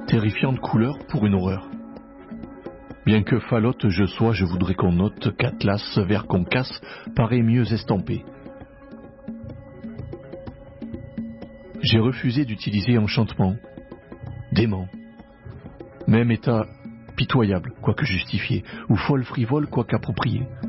Terrifiante couleur pour une horreur. Bien que falote je sois, je voudrais qu'on note qu'Atlas, vers qu'on casse, paraît mieux estampé. J'ai refusé d'utiliser enchantement, dément. Même état pitoyable, quoique justifié, ou folle frivole, quoique approprié.